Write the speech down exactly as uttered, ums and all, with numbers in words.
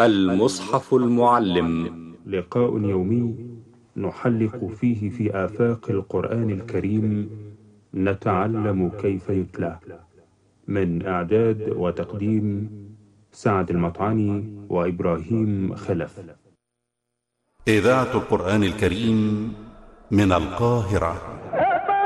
المصحف المعلم، لقاء يومي نحلق فيه في آفاق القرآن الكريم، نتعلم كيف يتلى. من إعداد وتقديم سعد المطعني وإبراهيم خلف. إذاعة القرآن الكريم من القاهرة.